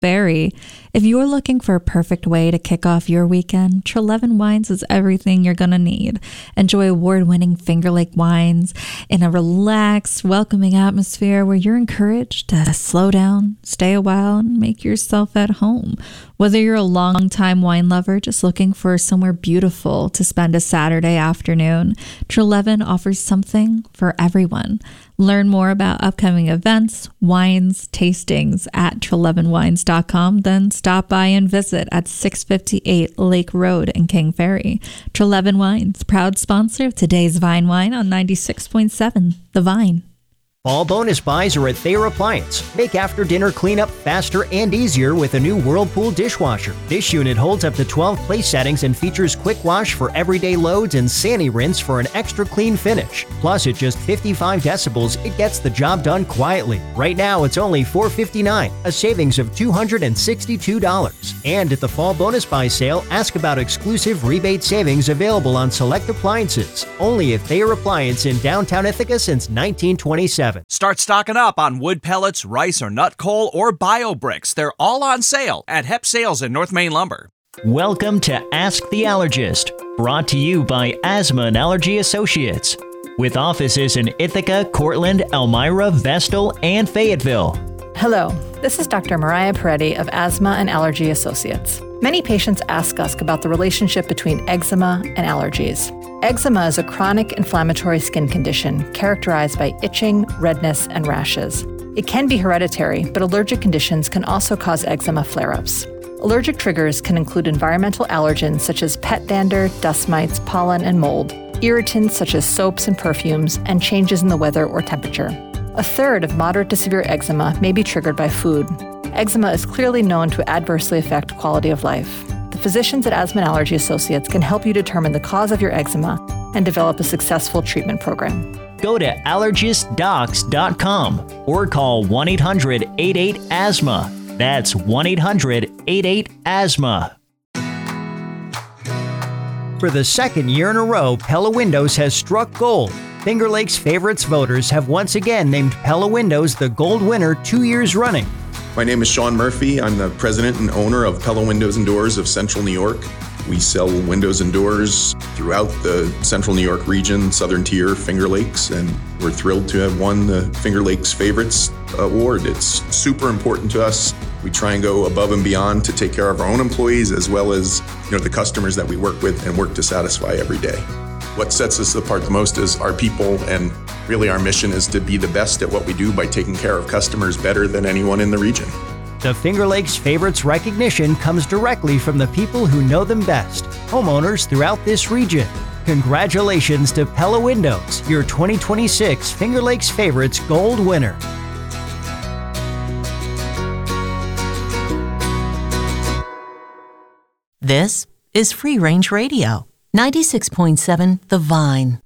Ferry. If you're looking for a perfect way to kick off your weekend, Treleaven Wines is everything you're going to need. Enjoy award-winning Finger Lake wines in a relaxed, welcoming atmosphere where you're encouraged to slow down, stay a while, and make yourself at home. Whether you're a long-time wine lover just looking for somewhere beautiful to spend a Saturday afternoon, Treleaven offers something for everyone. Learn more about upcoming events, wines, tastings at TreleavenWines.com. Then stop by and visit at 658 Lake Road in King Ferry. Treleaven Wines, proud sponsor of today's Vine Wine on 96.7 The Vine. Fall bonus buys are at Thayer Appliance. Make after-dinner cleanup faster and easier with a new Whirlpool dishwasher. This unit holds up to 12 place settings and features quick wash for everyday loads and Sani-Rinse for an extra clean finish. Plus, at just 55 decibels, it gets the job done quietly. Right now, it's only $459, a savings of $262. And at the fall bonus buy sale, ask about exclusive rebate savings available on select appliances. Only at Thayer Appliance in downtown Ithaca since 1927. Start stocking up on wood pellets, rice or nut coal, or bio bricks. They're all on sale at Hep Sales in North Main Lumber. Welcome to Ask the Allergist, brought to you by Asthma and Allergy Associates, with offices in Ithaca, Cortland, Elmira, Vestal, and Fayetteville. Hello, this is Dr. Mariah Peretti of Asthma and Allergy Associates. Many patients ask us about the relationship between eczema and allergies. Eczema is a chronic inflammatory skin condition characterized by itching, redness, and rashes. It can be hereditary, but allergic conditions can also cause eczema flare-ups. Allergic triggers can include environmental allergens such as pet dander, dust mites, pollen, and mold, irritants such as soaps and perfumes, and changes in the weather or temperature. A third of moderate to severe eczema may be triggered by food. Eczema is clearly known to adversely affect quality of life. The physicians at Asthma and Allergy Associates can help you determine the cause of your eczema and develop a successful treatment program. Go to allergistdocs.com or call 1-800-88-ASTHMA. That's 1-800-88-ASTHMA. For the second year in a row, Pella Windows has struck gold. Finger Lakes Favorites voters have once again named Pella Windows the gold winner 2 years running. My name is Sean Murphy. I'm the president and owner of Pella Windows and Doors of Central New York. We sell windows and doors throughout the Central New York region, Southern Tier, Finger Lakes, and we're thrilled to have won the Finger Lakes Favorites Award. It's super important to us. We try and go above and beyond to take care of our own employees as well as the customers that we work with and work to satisfy every day. What sets us apart the most is our people, and really our mission is to be the best at what we do by taking care of customers better than anyone in the region. The Finger Lakes Favorites recognition comes directly from the people who know them best, homeowners throughout this region. Congratulations to Pella Windows, your 2026 Finger Lakes Favorites Gold winner. This is Free Range Radio, 96.7 The Vine.